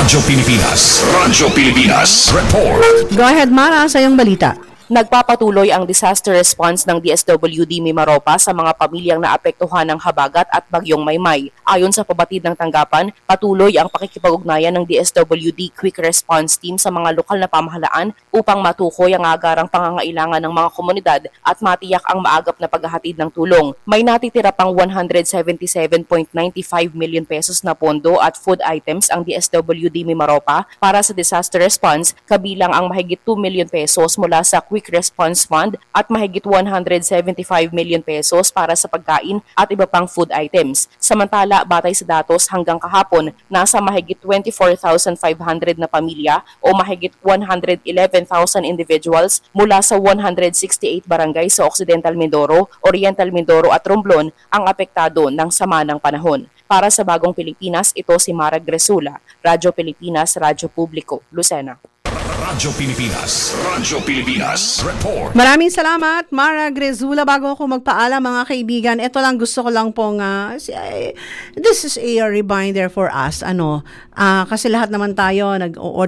Radyo Pilipinas. Radyo Pilipinas. Report. Go ahead, Mara, sa iyong balita. Nagpapatuloy ang disaster response ng DSWD Mimaropa sa mga pamilyang naapektuhan ng habagat at bagyong Maymay. Ayon sa pabatid ng tanggapan, patuloy ang pakikipag-ugnayan ng DSWD Quick Response Team sa mga lokal na pamahalaan upang matukoy ang agarang pangangailangan ng mga komunidad at matiyak ang maagap na paghahatid ng tulong. May natitira pang 177.95 million pesos na pondo at food items ang DSWD Mimaropa para sa disaster response, kabilang ang mahigit 2 million pesos mula sa Quick Response Fund at mahigit 175 million pesos para sa pagkain at iba pang food items. Samantala, batay sa datos hanggang kahapon, nasa mahigit 24,500 na pamilya o mahigit 111,000 individuals mula sa 168 barangay sa Occidental Mindoro, Oriental Mindoro at Romblon ang apektado ng sama ng panahon. Para sa Bagong Pilipinas, ito si Mara Gresula, Radyo Pilipinas, Radyo Publiko, Lucena. Radyo Pilipinas. Radyo Pilipinas. Report. Maraming salamat, Mara Grezula. Bago ako magpaalam, mga kaibigan, ito lang gusto ko lang pong, this is a reminder for us, kasi lahat naman tayo nag-order